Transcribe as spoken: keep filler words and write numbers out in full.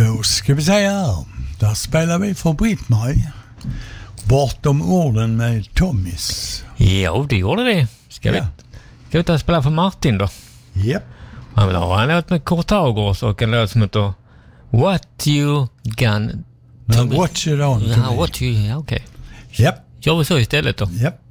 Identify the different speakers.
Speaker 1: Då ska vi säga, där spelar vi för Britt-Marie. Bortom orden med Tommys.
Speaker 2: Ja, det gjorde det. Ska vi,
Speaker 1: Ja.
Speaker 2: ska vi ta och spela för Martin då?
Speaker 1: Japp. Yep.
Speaker 2: Han vill ha en låt med Kurt Haugårds och en låt som heter What You Gun.
Speaker 1: Now what you don't
Speaker 2: Ja, what you, ja okej.
Speaker 1: Japp.
Speaker 2: Gör vi så istället då?
Speaker 1: Japp.